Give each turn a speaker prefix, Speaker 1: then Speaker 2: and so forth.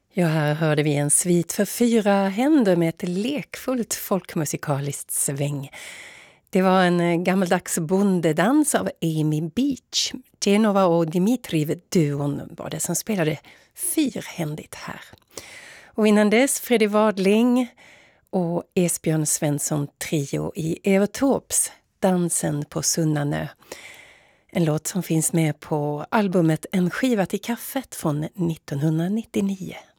Speaker 1: Ja, här hörde vi en svit för 4 händer med ett lekfullt folkmusikaliskt sväng. Det var en gammaldags bondedans av Amy Beach. Genova och Dimitriv-duon var det som spelade fyrhändigt här. Och innan dess Freddy Wadling och Esbjörn Svensson trio i Evertorps, Dansen på Sunnanö. En låt som finns med på albumet En skiva till kaffet från 1999.